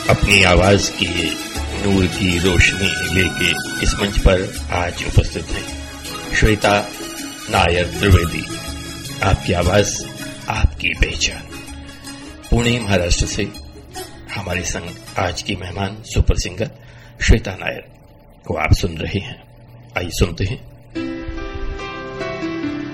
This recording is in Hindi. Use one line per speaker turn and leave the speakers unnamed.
अपनी आवाज की नूर की रोशनी लेके इस मंच पर आज उपस्थित हैं श्वेता नायर त्रिवेदी। आपकी आवाज, आपकी पहचान। पुणे, महाराष्ट्र से हमारे संग आज की मेहमान सुपर सिंगर श्वेता नायर को आप सुन रहे हैं। आइए सुनते हैं